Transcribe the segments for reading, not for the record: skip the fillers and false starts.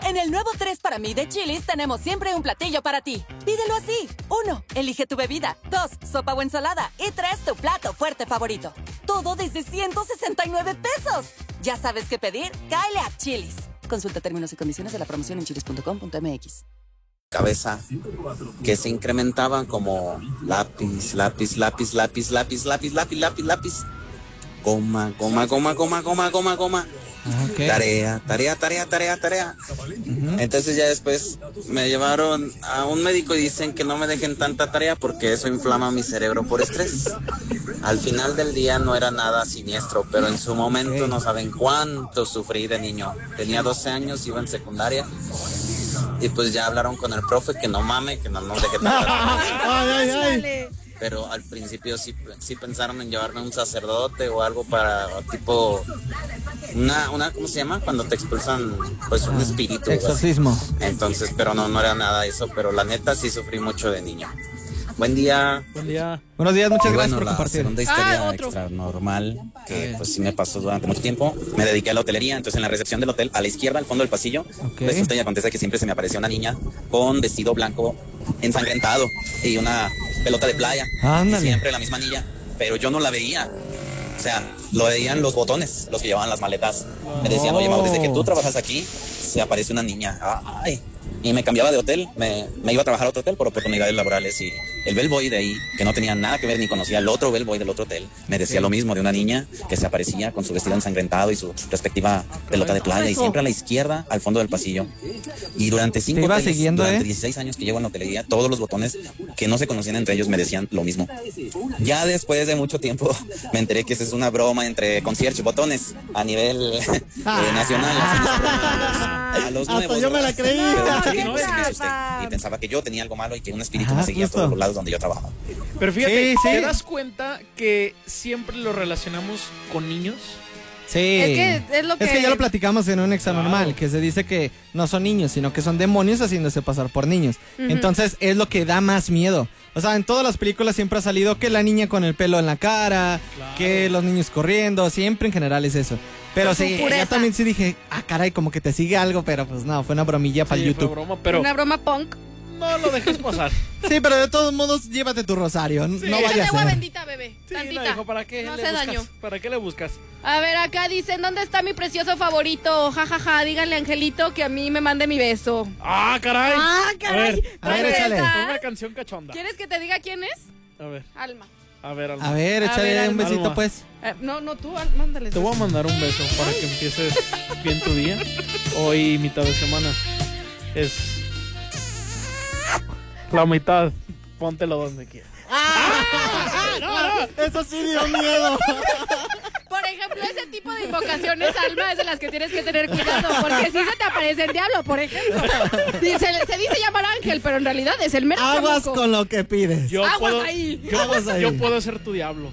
En el nuevo 3 para mí de Chili's tenemos siempre un platillo para ti. Pídelo así. 1. Elige tu bebida. 2. Sopa o ensalada. Y 3. Tu plato fuerte favorito. Todo desde 169 pesos. ¿Ya sabes qué pedir? Cáele a Chili's. Consulta términos y condiciones de la promoción en chilis.com.mx. Cabeza que se incrementaban como lápiz, coma. Okay. Tarea. Entonces ya después me llevaron a un médico y dicen que no me dejen tanta tarea porque eso inflama mi cerebro por estrés. Al final del día no era nada siniestro, pero en su momento no saben cuánto sufrí de niño. Tenía 12 años, iba en secundaria y pues ya hablaron con el profe que no mame, que no deje tanta. Pero al principio sí pensaron en llevarme a un sacerdote o algo para tipo una ¿cómo se llama? Cuando te expulsan pues un espíritu. Exorcismo. Así. Entonces, pero no era nada eso, pero la neta sí sufrí mucho de niño. Buen día. Buenos días, muchas gracias por la compartir. Segunda historia extra normal que pues sí me pasó durante mucho tiempo. Me dediqué a la hotelería, entonces en la recepción del hotel, a la izquierda, al fondo del pasillo, resulta y acontece que siempre se me aparecía una niña con vestido blanco ensangrentado y una pelota de playa. Y siempre la misma niña, pero yo no la veía. O sea, lo veían los botones, los que llevaban las maletas. Me decían, oye, Mau, desde que tú trabajas aquí, se aparece una niña. Ay. Y me cambiaba de hotel, me iba a trabajar a otro hotel por oportunidades laborales y el bellboy de ahí, que no tenía nada que ver ni conocía al otro bellboy del otro hotel, me decía lo mismo de una niña que se aparecía con su vestido ensangrentado y su respectiva pelota de playa y siempre a la izquierda, al fondo del pasillo. Y durante 16 años que llevo en la hotelería, todos los botones que no se conocían entre ellos me decían lo mismo. Ya después de mucho tiempo me enteré que esa es una broma entre concierge y botones a nivel nacional. A los nuevos. Hasta yo me la creí. Y pensaba que yo tenía algo malo y que un espíritu me seguía a todos los lados donde yo trabajaba. Pero fíjate, ¿te das cuenta que siempre lo relacionamos con niños? Sí. Es que ya lo platicamos en un examen normal, que se dice que no son niños, sino que son demonios haciéndose pasar por niños. Entonces es lo que da más miedo. O sea, en todas las películas siempre ha salido que la niña con el pelo en la cara, que los niños corriendo, siempre en general es eso. Pero sí, yo también sí dije, caray, como que te sigue algo, pero pues no, fue una bromilla para YouTube. Una broma punk. No lo dejes pasar. Sí, pero de todos modos, llévate tu rosario. Sí. No vaya a ser. Agua bendita, bebé. Sí, tantita. No, hijo, ¿para qué no le hace buscas? daño. ¿Para qué le buscas? A ver, acá dicen, ¿dónde está mi precioso favorito? Ja, ja, ja, díganle a Angelito que a mí me mande mi beso. Caray. A ver, échale. Una canción cachonda. ¿Quieres que te diga quién es? A ver. Alma. A ver, Alma. A ver, échale un besito, Alma. pues. No, tú, mándale. Te voy a mandar un beso para que empieces bien tu día. Hoy, mitad de semana, es la mitad. Póntelo donde quieras. No. Eso sí dio miedo. Por ejemplo, ese tipo de invocaciones, Alma, es de las que tienes que tener cuidado, porque si se te aparece el diablo, por ejemplo. Se dice llamar ángel, pero en realidad es el mero Aguas chamuco. con lo que pides. Aguas ahí. Yo puedo ser tu diablo.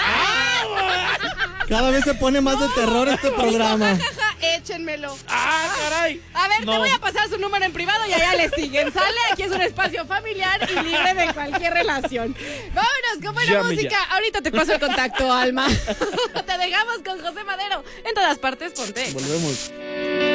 Cada vez se pone más de terror este programa. Échenmelo. Caray. A ver, te voy a pasar su número en privado y allá le siguen. Sale, aquí es un espacio familiar y libre de cualquier relación. Vámonos con buena música. Ahorita te paso el contacto, Alma. Te dejamos con José Madero. En todas partes, ponte. Volvemos.